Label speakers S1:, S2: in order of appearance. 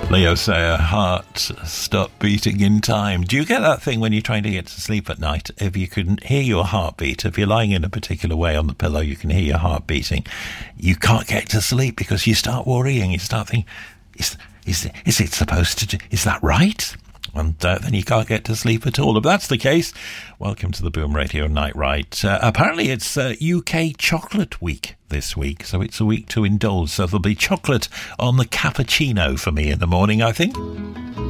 S1: Leo Sayer, heart stop beating in time. Do you get that thing when you're trying to get to sleep at night? If you can hear your heartbeat, if you're lying in a particular way on the pillow, you can hear your heart beating. You can't get to sleep because you start worrying. You start thinking, is it supposed to do? Is that right? And then you can't get to sleep at all. If that's the case, welcome to the Boom Radio Night Ride. Apparently it's UK Chocolate Week this week, so it's a week to indulge. So there'll be chocolate on the cappuccino for me in the morning, I think.